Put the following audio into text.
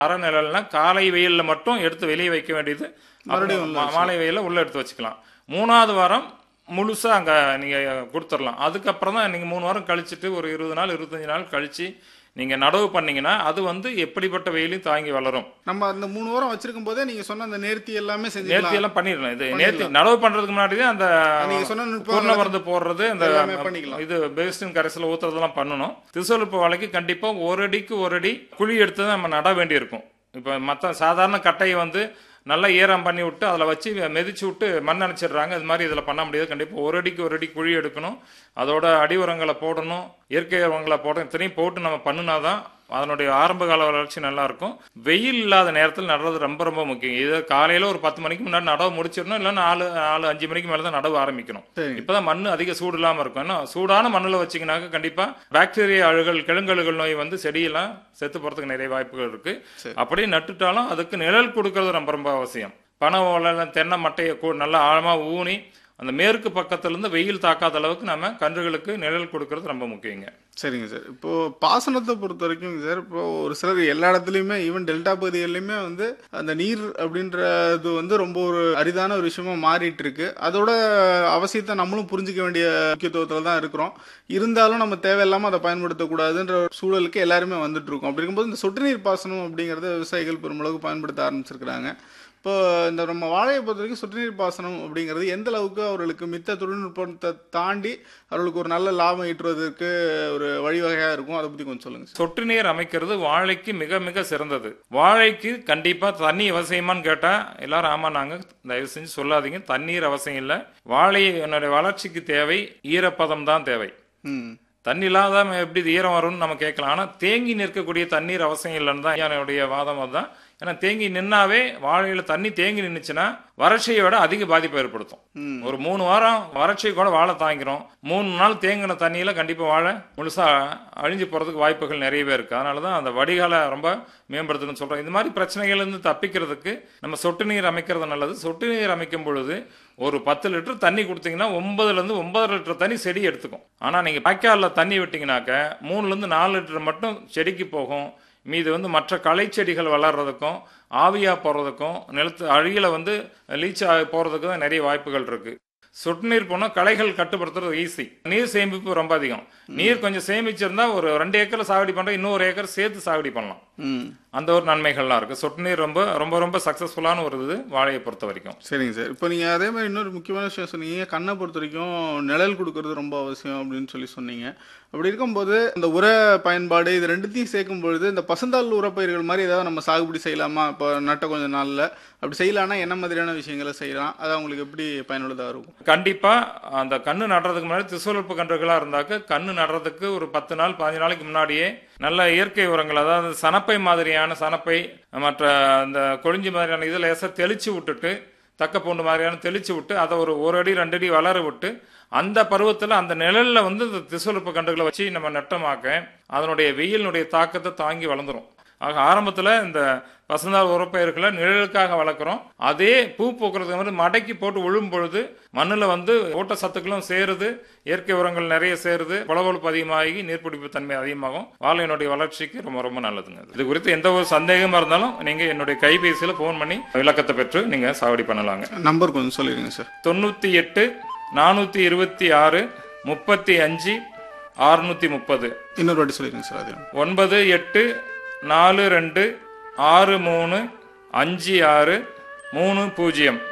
அரை நிழல்னா காலை வெயிலில் மட்டும் எடுத்து வெளியே வைக்க வேண்டியது, மாலை வெயிலில் உள்ளே எடுத்து வச்சுக்கலாம். 3வது வாரம் முழுசாக அங்கே நீங்கள் கொடுத்துடலாம். அதுக்கப்புறம் தான் நீங்கள் 3 வாரம் கழிச்சுட்டு ஒரு 20 நாள் 25 நாள் கழித்து நீங்கள் நடவு பண்ணீங்கன்னா அது எப்படிப்பட்ட வெயிலையும் தாங்கி வளரும். நம்ம அந்த 3 வாரம் வச்சிருக்கும் போதே நீங்கள் சொன்ன அந்த நேர்த்தி எல்லாமே செஞ்சு நேர்த்தி எல்லாம் பண்ணிடலாம். இது நேர்த்தி நடவு பண்ணுறதுக்கு முன்னாடி அந்த பூர்ண மருந்து போடுறது, அந்த இது பேஸ்டின் கரைசல் ஊற்றுறதெல்லாம் பண்ணணும். திசுவல்ப வாழைக்கு கண்டிப்பாக 1 அடிக்கு 1 அடி குழி எடுத்து தான் நம்ம நட வேண்டியிருக்கும். இப்போ மற்ற சாதாரண கட்டையை நல்லா ஈரம் பண்ணி விட்டு அதில் வச்சு மிதிச்சு விட்டு மண் அணைச்சிடுறாங்க. இது மாதிரி இதில் பண்ண முடியாது. கண்டிப்பாக 1 அடிக்கு 1 அடி குழி எடுக்கணும். அதோட அடி உரங்களை போடணும், இயற்கை உரங்களை போடணும். இத்தனையும் போட்டு நம்ம பண்ணினாதான் அதனுடைய ஆரம்ப கால வளர்ச்சி நல்லா இருக்கும். வெயில் இல்லாத நேரத்தில் நடுறது ரொம்ப ரொம்ப முக்கியம். இது காலையில் ஒரு 10 மணிக்கு முன்னாடி நடவு முடிச்சிடணும், இல்லை 4-5 மணிக்கு மேலே தான் நடவு ஆரம்பிக்கணும். இப்போதான் மண் அதிக சூடு இல்லாமல் இருக்கும். ஏன்னா சூடான மண்ணில் வச்சிங்கனாக்க கண்டிப்பாக பாக்டீரியா அழுகல், கிழங்கழுகல் நோய் செடியெல்லாம் செத்து போகிறதுக்கு நிறைய வாய்ப்புகள் இருக்கு. அப்படியே நட்டுட்டாலும் அதுக்கு நிழல் கொடுக்கறது ரொம்ப ரொம்ப அவசியம். பனை ஓலை, தென்னை மட்டையை நல்லா ஆழமாக ஊனி அந்த மேற்கு பக்கத்திலிருந்து வெயில் தாக்காத அளவுக்கு நம்ம கன்றுகளுக்கு நிழல் கொடுக்கறது ரொம்ப முக்கியங்க. சரிங்க சார். இப்போ பாசனத்தை பொறுத்த வரைக்கும் சார், இப்போ ஒரு சிலர் எல்லா இடத்துலையுமே ஈவன் டெல்டா பகுதிகளிலுமே அந்த நீர் அப்படின்றது ரொம்ப ஒரு அரிதான ஒரு விஷயமா மாறிட்டு இருக்கு. அதோட அவசியத்தை நம்மளும் புரிஞ்சிக்க வேண்டிய முக்கியத்துவத்தில் தான் இருக்கிறோம். இருந்தாலும் நம்ம தேவையில்லாமல் அதை பயன்படுத்தக்கூடாதுன்ற சூழலுக்கு எல்லாருமே வந்துட்டு இருக்கோம். அப்படி இருக்கும்போது இந்த சொட்டு நீர் பாசனம் அப்படிங்கிறத விவசாயிகள் பெருமளவுக்கு பயன்படுத்த ஆரம்பிச்சிருக்கிறாங்க. இப்போ இந்த நம்ம வாழையை பொறுத்த வரைக்கும் சொட்டு நீர் பாசனம் அப்படிங்கிறது எந்த அளவுக்கு அவர்களுக்கு மித்த தொழில்நுட்பத்தை தாண்டி அவர்களுக்கு ஒரு நல்ல லாபம் ஈட்டுவதற்கு ஒரு வழிவகையாக இருக்கும், அதை பற்றி கொஞ்சம் சொல்லுங்க. சொட்டு நீர் அமைக்கிறது வாழைக்கு மிக மிக சிறந்தது. வாழைக்கு கண்டிப்பாக தண்ணி அவசியமானு கேட்டால் எல்லாரும் ஆமா நாங்க தயவு செஞ்சு சொல்லாதீங்க, தண்ணீர் அவசியம் இல்லை. வாழையினுடைய வளர்ச்சிக்கு தேவை ஈரப்பதம் தான் தேவை. தண்ணி இல்லாத எப்படி ஈரம் வரும்னு நம்ம கேட்கலாம். ஆனால் தேங்கி நிற்கக்கூடிய தண்ணீர் அவசியம் இல்லைன்னு தான் என்னுடைய வாதம். அதுதான். ஏன்னா தேங்கி நின்னாவே வாழையில தண்ணி தேங்கி நின்றுச்சுன்னா வறட்சியை விட அதிக பாதிப்பை ஏற்படுத்தும். ஒரு 3 வாரம் வறட்சியை கூட வாழை தாங்கிரும். 3 நாள் தேங்கின தண்ணியில கண்டிப்பா வாழை முழுசா அழிஞ்சு போறதுக்கு வாய்ப்புகள் நிறையவே இருக்கு. அதனாலதான் அந்த வடிகாலை ரொம்ப மேம்படுத்தணும்னு சொல்றோம். இந்த மாதிரி பிரச்சனைகள் இருந்து தப்பிக்கிறதுக்கு நம்ம சொட்டு நீர் அமைக்கிறது நல்லது. சொட்டு நீர் அமைக்கும் பொழுது ஒரு 10 லிட்டர் தண்ணி கொடுத்தீங்கன்னா 9 லிட்டர் தண்ணி செடி எடுத்துக்கும். ஆனா நீங்க வாய்க்காலில் தண்ணி விட்டீங்கன்னாக்க 3 4 லிட்டர் மட்டும் செடிக்கு போகும். மீது மற்ற களை செடிகள் வளர்றதுக்கும் ஆவியா போறதுக்கும் நிலத்து அழியில லீச் போறதுக்கு தான் நிறைய வாய்ப்புகள் இருக்கு. சொட்டு நீர் போனால் களைகள் கட்டுப்படுத்துறது ஈஸி. நீர் சேமிப்பு ரொம்ப அதிகம். நீர் கொஞ்சம் சேமிச்சிருந்தா ஒரு 2 ஏக்கர் சாகுபடி பண்ற, இன்னொரு ஏக்கர் சேர்த்து சாகுபடி பண்ணலாம். அந்த ஒரு நன்மைகள்லாம் இருக்கு. சொட்டு நீர் ரொம்ப ரொம்ப ரொம்ப சக்சஸ்ஃபுல்லான ஒரு இது வாழையை பொறுத்த வரைக்கும். சரிங்க சார். இப்போ நீங்க அதே மாதிரி இன்னொரு முக்கியமான விஷயம் சொன்னீங்க, கண்ணை பொறுத்த வரைக்கும் நிழல் கொடுக்கறது ரொம்ப அவசியம் அப்படின்னு சொன்னீங்க. அப்படி இருக்கும்போது இந்த உர பயன்பாடு இது ரெண்டுத்தையும் சேர்க்கும் பொழுது இந்த பசுந்தாள் உரப்பயிர்கள் மாதிரி ஏதாவது நம்ம சாகுபடி செய்யலாமா? இப்போ நட்ட கொஞ்ச நாள்ல அப்படி செய்யலாம்னா என்ன மாதிரியான விஷயங்களை செய்யலாம்? அது அவங்களுக்கு எப்படி பயனுள்ளதாக இருக்கும்? கண்டிப்பா அந்த கண்ணு நடுறதுக்கு முன்னாடி திசுவல்ப கன்றுகளா இருந்தாக்க கண்ணு நடுறதுக்கு ஒரு 10 நாள் 15 நாளைக்கு முன்னாடியே நல்ல இயற்கை உரங்கள், அதாவது சனப்பை மாதிரியான சனப்பை, மற்ற அந்த கொழிஞ்சி மாதிரியான இதில் லேசாக தெளிச்சு விட்டுட்டு, தக்க பூண்டு மாதிரியான தெளிச்சு விட்டு அதை ஒரு 1 அடி 2 அடி வளர விட்டு அந்த பருவத்தில் அந்த நிழலில் இந்த திசுவல்ப கன்றுகளை வச்சு நம்ம நட்டமாக்க அதனுடைய வெயிலினுடைய தாக்கத்தை தாங்கி வளர்ந்துடும். ஆக ஆரம்பத்தில் இந்த பசுந்தாள் உரப்பயிர்களை நிழலுக்காக வளர்க்குறோம். அதே பூ பூக்கிறதுக்கு மடக்கி போட்டு விழும் பொழுது மண்ணில் ஊட்டச்சத்துக்களும் சேருது, இயற்கை உரங்கள் நிறைய சேருது, பளபளப்பு அதிகமாகி நீர்பிடிப்பு தன்மை அதிகமாகும். வாழையினுடைய வளர்ச்சிக்கு ரொம்ப ரொம்ப நல்லதுங்க. இது குறித்து எந்த ஒரு சந்தேகமாக இருந்தாலும் நீங்கள் என்னுடைய கைபேசியில் ஃபோன் பண்ணி விளக்கத்தை பெற்று நீங்கள் சாகுபடி பண்ணலாங்க. நம்பர் கொஞ்சம் சொல்லிடுங்க சார். 98 426 35 630. இன்னொரு வாட்டி சொல்லிடுங்க சார். அது 98 42 63 56 30.